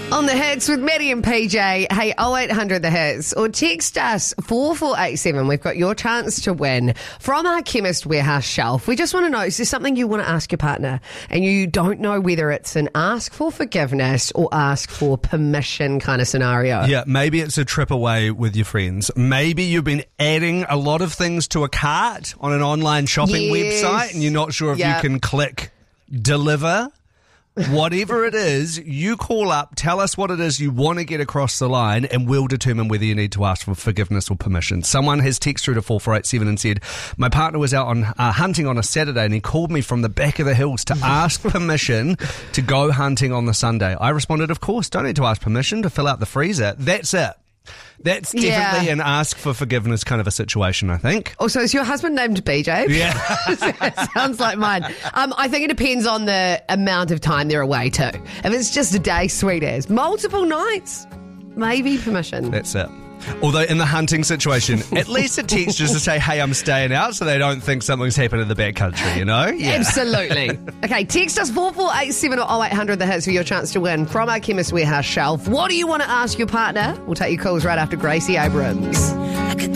On the hits with Maddie and PJ. Hey, 0800 the hits or text us 4487. We've got your chance to win from our Chemist Warehouse shelf. We just want to know, is there something you want to ask your partner and you don't know whether it's an ask for forgiveness or ask for permission kind of scenario? Yeah, maybe it's a trip away with your friends. Maybe you've been adding a lot of things to a cart on an online shopping website and you're not sure if you can click deliver. Whatever it is, you call up, tell us what it is you want to get across the line, and we'll determine whether you need to ask for forgiveness or permission. Someone has texted through to 4487 and said, my partner was out on hunting on a Saturday and he called me from the back of the hills to ask permission to go hunting on the Sunday. I responded, of course, don't need to ask permission to fill out the freezer. That's it. That's definitely an ask for forgiveness kind of a situation, I think. Also, is your husband named BJ? Yeah. Sounds like mine. I think it depends on the amount of time they're away too. If it's just a day, sweet as. Multiple nights, maybe permission. That's it. Although in the hunting situation, at least it teaches just to say, hey, I'm staying out, so they don't think something's happened in the backcountry, you know? Yeah. Absolutely. Okay, text us 4487 or 0800 the hits for your chance to win from our Chemist Warehouse shelf. What do you want to ask your partner? We'll take your calls right after Gracie Abrams.